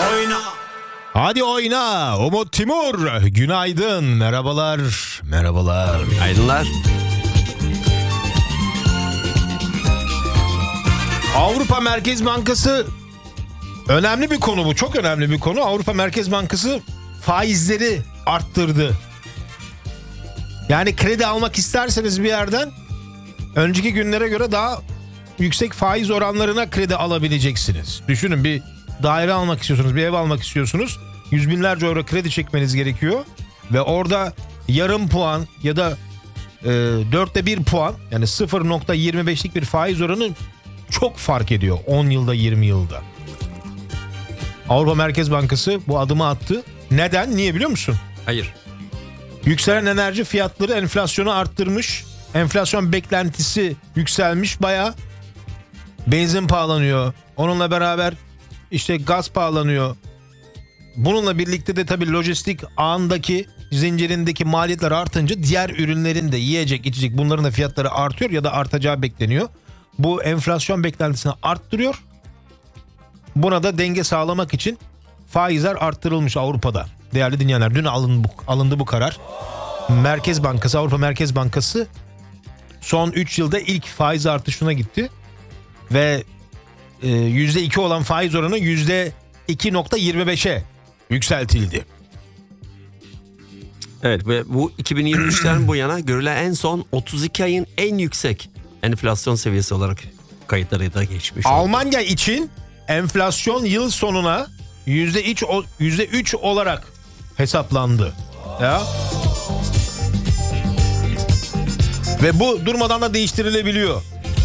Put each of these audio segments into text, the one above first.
oyna. Hadi oyna Umut Timur. Günaydın, merhabalar, merhabalar. Aydınlar. Avrupa Merkez Bankası, önemli bir konu bu, çok önemli bir konu. Avrupa Merkez Bankası faizleri arttırdı. Yani kredi almak isterseniz bir yerden önceki günlere göre daha yüksek faiz oranlarına kredi alabileceksiniz. Düşünün, bir daire almak istiyorsunuz, bir ev almak istiyorsunuz. Yüz binlerce euro kredi çekmeniz gerekiyor. Ve orada yarım puan ya da 4'te 1 puan, yani 0.25'lik bir faiz oranı çok fark ediyor 10 yılda 20 yılda. Avrupa Merkez Bankası bu adımı attı. Neden? Niye biliyor musun? Hayır. Yükselen enerji fiyatları enflasyonu arttırmış. Enflasyon beklentisi yükselmiş bayağı. Benzin pahalanıyor. Onunla beraber işte gaz pahalanıyor. Bununla birlikte de tabii lojistik ağındaki, zincirindeki maliyetler artınca diğer ürünlerin de, yiyecek, içecek, bunların da fiyatları artıyor ya da artacağı bekleniyor. Bu enflasyon beklentisini arttırıyor. Buna da denge sağlamak için faizler arttırılmış Avrupa'da. Değerli dinleyenler, dün alındı bu karar. Merkez Bankası, Avrupa Merkez Bankası son 3 yılda ilk faiz artışına gitti. Ve %2 olan faiz oranı %2.25'e yükseltildi. Evet, ve bu 2023'ten bu yana görülen en son 32 ayın en yüksek enflasyon seviyesi olarak kayıtları da geçmiş. Almanya için enflasyon yıl sonuna %3 olarak hesaplandı. Ya. Ve bu durmadan da değiştirilebiliyor.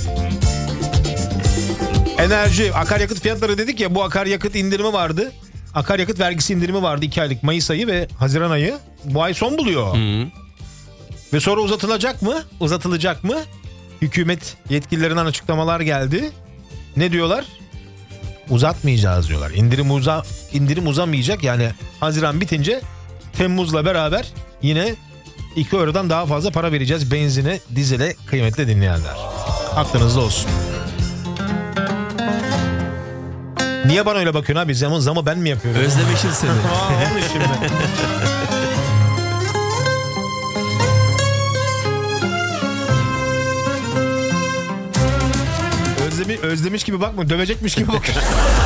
Enerji, akaryakıt fiyatları dedik ya, bu akaryakıt indirimi vardı. Akaryakıt vergisi indirimi vardı 2 aylık, Mayıs ayı ve Haziran ayı. Bu ay son buluyor. Hı. Ve sonra uzatılacak mı? Uzatılacak mı? Hükümet yetkililerinden açıklamalar geldi. Ne diyorlar? Uzatmayacağız diyorlar. İndirim uzamayacak. Yani Haziran bitince Temmuz'la beraber yine 2 eurodan daha fazla para vereceğiz benzine, dizele, kıymetli dinleyenler. Aklınızda olsun. Niye bana öyle bakıyorsun abi? Zamı ben mi yapıyorum? Özlemişim seni. Olmuş şimdi. Özlemiş gibi bakma, dövecekmiş gibi bakıyorsun.